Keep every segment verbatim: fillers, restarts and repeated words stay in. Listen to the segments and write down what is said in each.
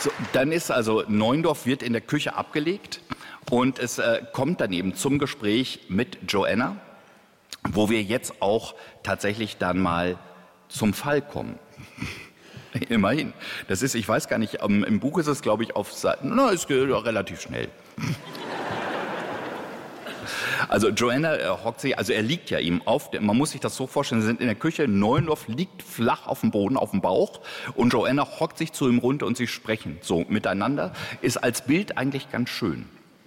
So, dann ist also Neuendorf wird in der Küche abgelegt und es äh, kommt dann eben zum Gespräch mit Joanna, wo wir jetzt auch tatsächlich dann mal zum Fall kommen. Immerhin. Das ist, ich weiß gar nicht, um, im Buch ist es, glaube ich, auf Seiten, na, es geht relativ schnell. Also Joanna äh, hockt sich, also er liegt ja ihm auf, man muss sich das so vorstellen, sie sind in der Küche, Neuendorf liegt flach auf dem Boden, auf dem Bauch und Joanna hockt sich zu ihm runter und sie sprechen so miteinander, ist als Bild eigentlich ganz schön.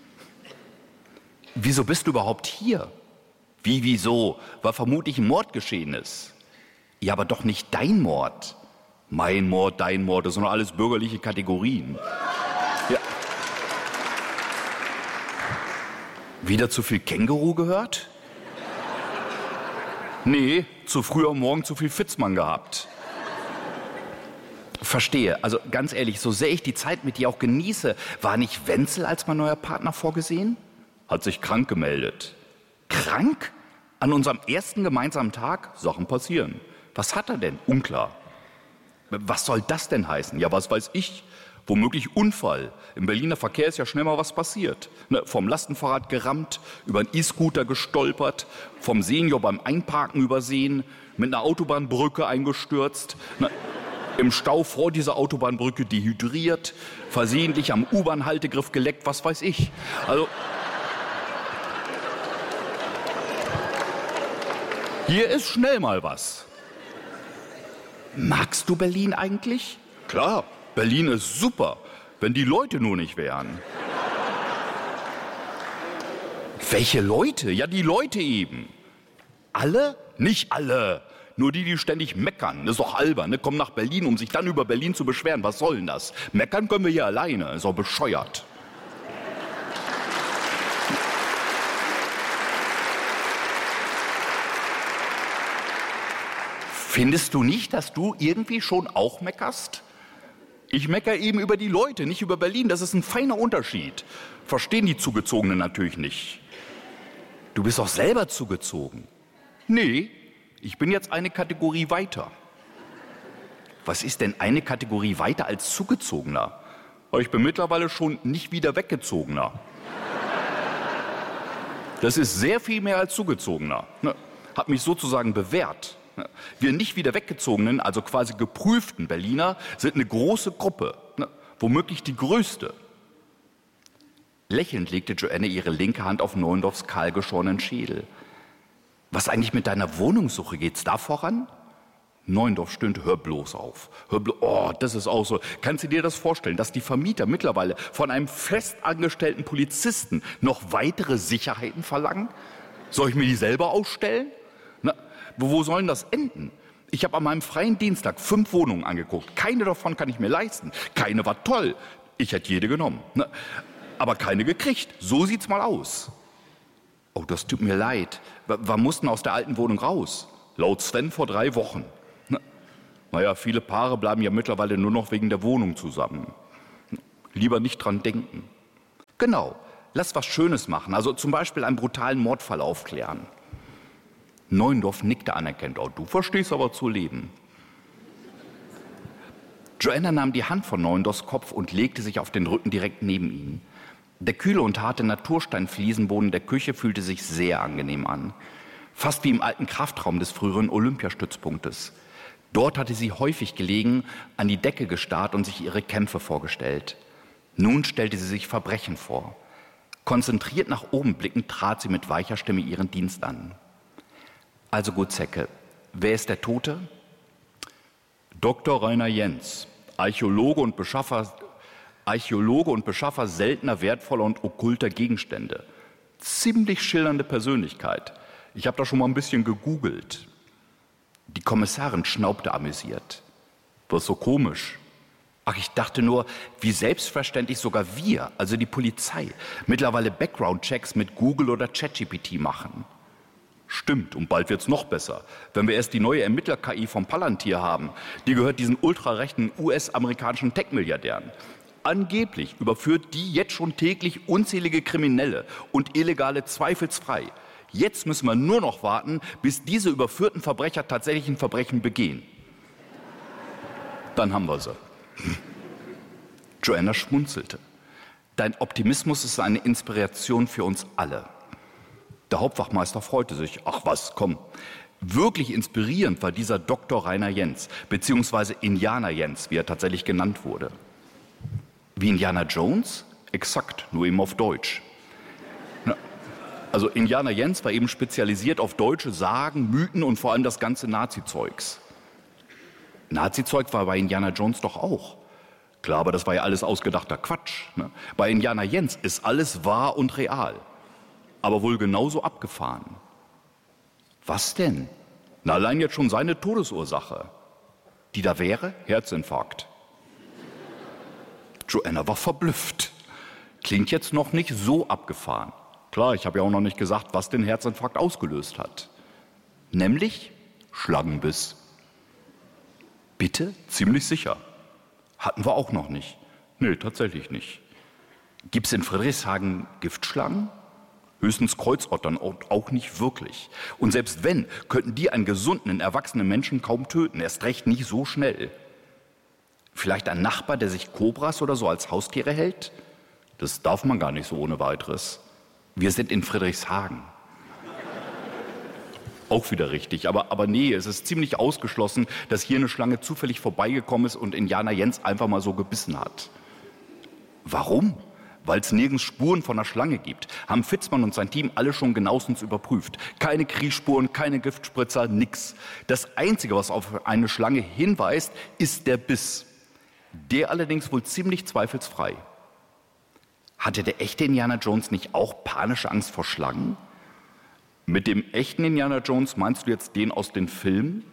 Wieso bist du überhaupt hier? Wie, wieso? Weil vermutlich ein Mord geschehen ist. Ja, aber doch nicht dein Mord. Mein Mord, dein Mord, das sind doch alles bürgerliche Kategorien. Ja. Wieder zu viel Känguru gehört? Nee, zu früh am Morgen zu viel Fitzmann gehabt. Verstehe. Also ganz ehrlich, so sehr ich die Zeit mit dir auch genieße, war nicht Wenzel als mein neuer Partner vorgesehen? Hat sich krank gemeldet. Krank? An unserem ersten gemeinsamen Tag? Sachen passieren. Was hat er denn? Unklar. Was soll das denn heißen? Ja, was weiß ich? Womöglich Unfall. Im Berliner Verkehr ist ja schnell mal was passiert. Ne, vom Lastenfahrrad gerammt, über einen E-Scooter gestolpert, vom Senior beim Einparken übersehen, mit einer Autobahnbrücke eingestürzt, ne, im Stau vor dieser Autobahnbrücke dehydriert, versehentlich am U-Bahn-Haltegriff geleckt, was weiß ich. Also hier ist schnell mal was. Magst du Berlin eigentlich? Klar, Berlin ist super, wenn die Leute nur nicht wären. Welche Leute? Ja, die Leute eben. Alle? Nicht alle. Nur die, die ständig meckern. Das ist doch albern, ne? Kommen nach Berlin, um sich dann über Berlin zu beschweren. Was soll denn das? Meckern können wir hier alleine. Ist doch bescheuert. Findest du nicht, dass du irgendwie schon auch meckerst? Ich meckere eben über die Leute, nicht über Berlin. Das ist ein feiner Unterschied. Verstehen die Zugezogenen natürlich nicht. Du bist doch selber zugezogen. Nee, ich bin jetzt eine Kategorie weiter. Was ist denn eine Kategorie weiter als Zugezogener? Aber ich bin mittlerweile schon nicht wieder Weggezogener. Das ist sehr viel mehr als Zugezogener. Hat mich sozusagen bewährt. Wir nicht wieder weggezogenen, also quasi geprüften Berliner, sind eine große Gruppe, ne? Womöglich die größte. Lächelnd legte Joanna ihre linke Hand auf Neuendorfs kahlgeschorenen Schädel. Was eigentlich mit deiner Wohnungssuche, geht's da voran? Neuendorf stöhnte, hör bloß auf. Hör blo- oh, das ist auch so. Kannst du dir das vorstellen, dass die Vermieter mittlerweile von einem festangestellten Polizisten noch weitere Sicherheiten verlangen? Soll ich mir die selber ausstellen? Na, wo sollen das enden? Ich habe an meinem freien Dienstag fünf Wohnungen angeguckt. Keine davon kann ich mir leisten. Keine war toll. Ich hätte jede genommen. Ne? Aber keine gekriegt. So sieht's mal aus. Oh, das tut mir leid. Wir mussten aus der alten Wohnung raus. Laut Sven vor drei Wochen. Ne? Naja, viele Paare bleiben ja mittlerweile nur noch wegen der Wohnung zusammen. Lieber nicht dran denken. Genau. Lass was Schönes machen. Also zum Beispiel einen brutalen Mordfall aufklären. Neuendorf nickte anerkennend. Oh, du verstehst aber zu leben. Joanna nahm die Hand von Neuendorfs Kopf und legte sich auf den Rücken direkt neben ihn. Der kühle und harte Natursteinfliesenboden der Küche fühlte sich sehr angenehm an. Fast wie im alten Kraftraum des früheren Olympiastützpunktes. Dort hatte sie häufig gelegen, an die Decke gestarrt und sich ihre Kämpfe vorgestellt. Nun stellte sie sich Verbrechen vor. Konzentriert nach oben blickend trat sie mit weicher Stimme ihren Dienst an. Also gut, Zecke, wer ist der Tote? Doktor Rainer Jentz, Archäologe und Beschaffer, Archäologe und Beschaffer seltener, wertvoller und okkulter Gegenstände. Ziemlich schillernde Persönlichkeit. Ich habe da schon mal ein bisschen gegoogelt. Die Kommissarin schnaubte amüsiert. Was so komisch? Ach, ich dachte nur, wie selbstverständlich sogar wir, also die Polizei, mittlerweile Background-Checks mit Google oder ChatGPT machen. Stimmt, und bald wird's noch besser. Wenn wir erst die neue Ermittler-K I vom Palantir haben, die gehört diesen ultrarechten U S-amerikanischen Tech-Milliardären. Angeblich überführt die jetzt schon täglich unzählige Kriminelle und Illegale zweifelsfrei. Jetzt müssen wir nur noch warten, bis diese überführten Verbrecher tatsächlich ein Verbrechen begehen. Dann haben wir sie. Joanna schmunzelte. Dein Optimismus ist eine Inspiration für uns alle. Der Hauptwachmeister freute sich. Ach was, komm. Wirklich inspirierend war dieser Doktor Rainer Jens, beziehungsweise Indianer Jens, wie er tatsächlich genannt wurde. Wie Indiana Jones? Exakt, nur eben auf Deutsch. Na, also Indianer Jens war eben spezialisiert auf deutsche Sagen, Mythen und vor allem das ganze Nazi-Zeugs. Nazi-Zeug war bei Indiana Jones doch auch. Klar, aber das war ja alles ausgedachter Quatsch. Ne? Bei Indianer Jens ist alles wahr und real, aber wohl genauso abgefahren. Was denn? Na, allein jetzt schon seine Todesursache. Die da wäre? Herzinfarkt. Joanna war verblüfft. Klingt jetzt noch nicht so abgefahren. Klar, ich habe ja auch noch nicht gesagt, was den Herzinfarkt ausgelöst hat. Nämlich Schlangenbiss. Bitte? Ziemlich sicher. Hatten wir auch noch nicht. Nee, tatsächlich nicht. Gibt es in Friedrichshagen Giftschlangen? Höchstens Kreuzottern, auch nicht wirklich. Und selbst wenn, könnten die einen gesunden, erwachsenen Menschen kaum töten. Erst recht nicht so schnell. Vielleicht ein Nachbar, der sich Kobras oder so als Haustiere hält? Das darf man gar nicht so ohne weiteres. Wir sind in Friedrichshagen. Auch wieder richtig, aber, aber nee, es ist ziemlich ausgeschlossen, dass hier eine Schlange zufällig vorbeigekommen ist und Indianer Jens einfach mal so gebissen hat. Warum? Weil es nirgends Spuren von einer Schlange gibt. Haben Fitzmann und sein Team alle schon genauestens überprüft. Keine Kriechspuren, keine Giftspritzer, nix. Das Einzige, was auf eine Schlange hinweist, ist der Biss. Der allerdings wohl ziemlich zweifelsfrei. Hatte der echte Indiana Jones nicht auch panische Angst vor Schlangen? Mit dem echten Indiana Jones meinst du jetzt den aus den Filmen?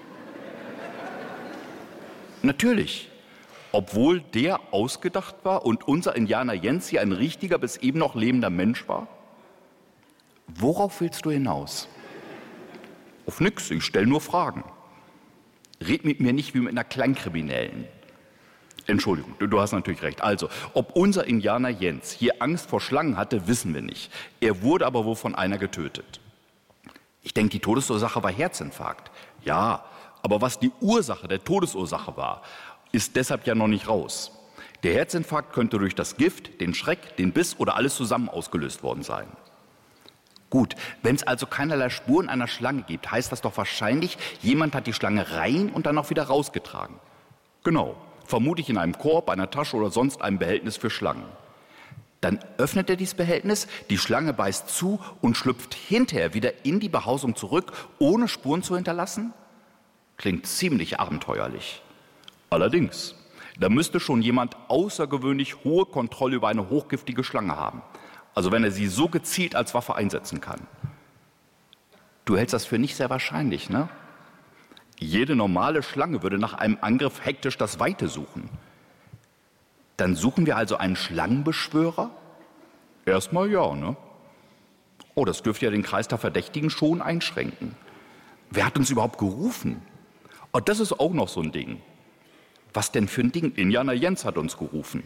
Natürlich. Obwohl der ausgedacht war und unser Indianer Jens hier ein richtiger bis eben noch lebender Mensch war? Worauf willst du hinaus? Auf nix, ich stelle nur Fragen. Red mit mir nicht wie mit einer Kleinkriminellen. Entschuldigung, du, du hast natürlich recht. Also, ob unser Indianer Jens hier Angst vor Schlangen hatte, wissen wir nicht. Er wurde aber wohl von einer getötet. Ich denke, die Todesursache war Herzinfarkt. Ja, aber was die Ursache der Todesursache war, ist deshalb ja noch nicht raus. Der Herzinfarkt könnte durch das Gift, den Schreck, den Biss oder alles zusammen ausgelöst worden sein. Gut, wenn es also keinerlei Spuren einer Schlange gibt, heißt das doch wahrscheinlich, jemand hat die Schlange rein und dann auch wieder rausgetragen. Genau, vermutlich in einem Korb, einer Tasche oder sonst einem Behältnis für Schlangen. Dann öffnet er dieses Behältnis, die Schlange beißt zu und schlüpft hinterher wieder in die Behausung zurück, ohne Spuren zu hinterlassen? Klingt ziemlich abenteuerlich. Allerdings, da müsste schon jemand außergewöhnlich hohe Kontrolle über eine hochgiftige Schlange haben. Also wenn er sie so gezielt als Waffe einsetzen kann. Du hältst das für nicht sehr wahrscheinlich, ne? Jede normale Schlange würde nach einem Angriff hektisch das Weite suchen. Dann suchen wir also einen Schlangenbeschwörer? Erstmal ja, ne? Oh, das dürfte ja den Kreis der Verdächtigen schon einschränken. Wer hat uns überhaupt gerufen? Oh, das ist auch noch so ein Ding. Was denn für ein Ding? Indianer Jens hat uns gerufen.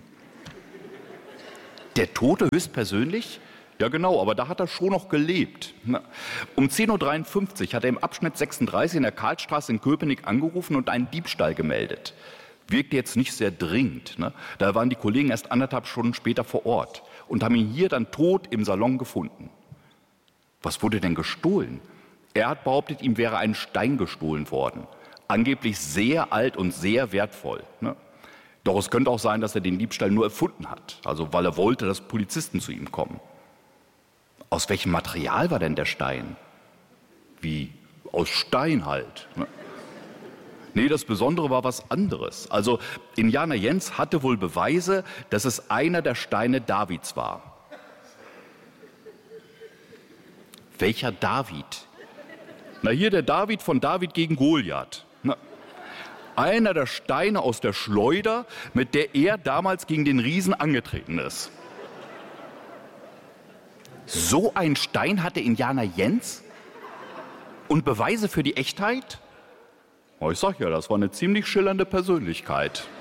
Der Tote höchstpersönlich? Ja genau, aber da hat er schon noch gelebt. Um zehn Uhr dreiundfünfzig hat er im Abschnitt sechsunddreißig in der Karlstraße in Köpenick angerufen und einen Diebstahl gemeldet. Wirkte jetzt nicht sehr dringend. Ne? Da waren die Kollegen erst anderthalb Stunden später vor Ort und haben ihn hier dann tot im Salon gefunden. Was wurde denn gestohlen? Er hat behauptet, ihm wäre ein Stein gestohlen worden. Angeblich sehr alt und sehr wertvoll. Ne? Doch es könnte auch sein, dass er den Diebstahl nur erfunden hat. Also weil er wollte, dass Polizisten zu ihm kommen. Aus welchem Material war denn der Stein? Wie? Aus Stein halt. Ne? Nee, das Besondere war was anderes. Also Indianer Jens hatte wohl Beweise, dass es einer der Steine Davids war. Welcher David? Na hier der David von David gegen Goliath. Na, einer der Steine aus der Schleuder, mit der er damals gegen den Riesen angetreten ist. So ein Stein hatte Indianer Jens? Und Beweise für die Echtheit? Oh, ich sag ja, das war eine ziemlich schillernde Persönlichkeit.